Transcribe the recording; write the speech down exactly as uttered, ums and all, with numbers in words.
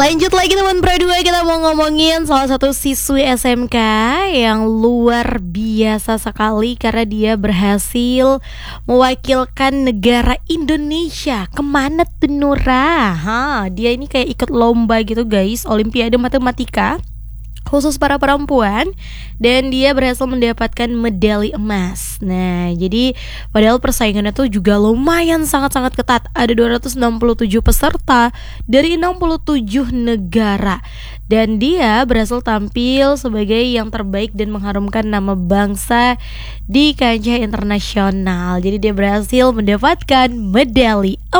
Lanjut lagi teman Pro dua, kita mau ngomongin salah satu siswi S M K yang luar biasa sekali karena dia berhasil mewakilkan negara Indonesia. Kemana tuh Nura? Ha, dia ini kayak ikut lomba gitu guys, Olimpiade Matematika khusus para perempuan, dan dia berhasil mendapatkan medali emas. Nah, jadi padahal persaingannya tuh juga lumayan sangat-sangat ketat. Ada dua ratus enam puluh tujuh peserta dari enam puluh tujuh negara, dan dia berhasil tampil sebagai yang terbaik dan mengharumkan nama bangsa di kancah internasional. Jadi dia berhasil mendapatkan medali emas.